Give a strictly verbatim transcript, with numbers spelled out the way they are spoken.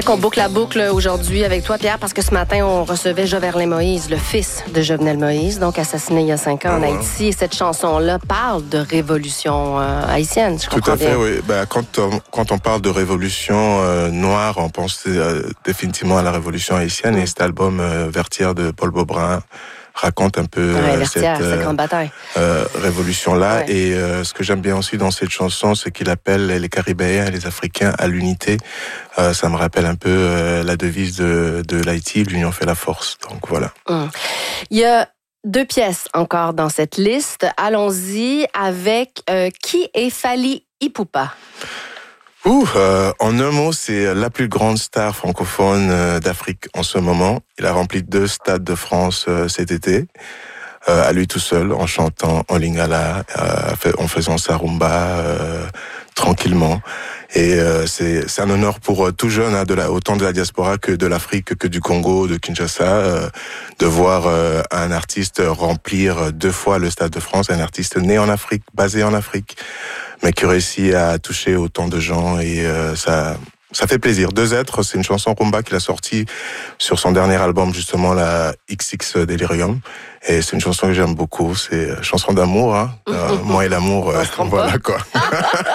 Qu'on boucle la boucle aujourd'hui avec toi, Pierre, parce que ce matin, on recevait Jovenel Moïse, le fils de Jovenel Moïse, donc assassiné il y a cinq ans en Ouais. Haïti. Et cette chanson-là parle de révolution euh, haïtienne, je comprends Tout à fait, bien. oui. Ben, quand, on, quand on parle de révolution euh, noire, on pense euh, définitivement à la révolution haïtienne. Mm. Et cet album, euh, Vertière de Paul Beaubrun, raconte un peu Ouais, euh, Vertière, cette, cette euh, grande bataille. euh, révolution-là. Ouais. Et euh, ce que j'aime bien aussi dans cette chanson, c'est qu'il appelle les Caribéens et les Africains à l'unité. Euh, ça me rappelle un peu euh, la devise de, de l'Haïti, l'union fait la force. Donc voilà. Mm. Il y a deux pièces encore dans cette liste. Allons-y avec euh, Qui est Fally Ipupa? Ouh, euh, en un mot, c'est la plus grande star francophone euh, d'Afrique en ce moment. Il a rempli deux stades de France euh, cet été, euh, à lui tout seul, en chantant en lingala, euh, en faisant sa rumba euh, tranquillement. Et euh, c'est, c'est un honneur pour euh, tout jeune, hein, de la, autant de la diaspora que de l'Afrique, que du Congo, de Kinshasa, euh, de voir euh, un artiste remplir deux fois le Stade de France, un artiste né en Afrique, basé en Afrique, mais qui réussit à toucher autant de gens, et euh, ça ça fait plaisir. Deux êtres, c'est une chanson rumba qu'il a sortie sur son dernier album, justement, la X X Delirium, et c'est une chanson que j'aime beaucoup. C'est une chanson d'amour, hein. Euh, moi et l'amour, euh, voilà quoi.